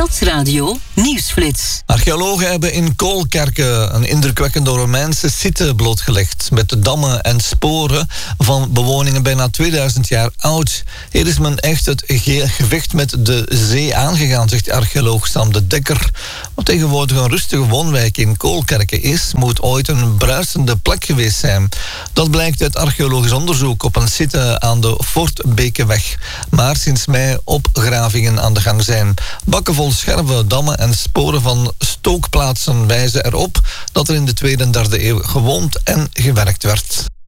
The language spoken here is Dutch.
Stadsradio Nieuwsflits. Archeologen hebben in Koolkerke een indrukwekkende Romeinse site blootgelegd met dammen en sporen van bewoningen bijna 2000 jaar oud. Hier is men echt het gevecht met de zee aangegaan, zegt archeoloog Sam de Dekker. Wat tegenwoordig een rustige woonwijk in Koolkerke is, moet ooit een bruisende plek geweest zijn. Dat blijkt uit archeologisch onderzoek op een site aan de Fortbekeweg. Maar sinds mei opgravingen aan de gang zijn. Bakken vol scherven, dammen en sporen van stookplaatsen wijzen erop dat er in de 2e en 3e eeuw gewoond en gewerkt werd.